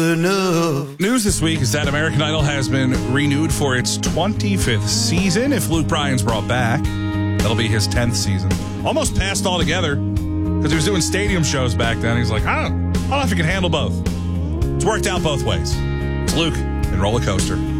enough. News this week is that American Idol has been renewed for its 25th season. If Luke Bryan's brought back, that'll be his 10th season. Almost passed altogether because he was doing stadium shows back then. He's like, I don't know if he can handle both. It's worked out both ways. It's Luke and Roller Coaster.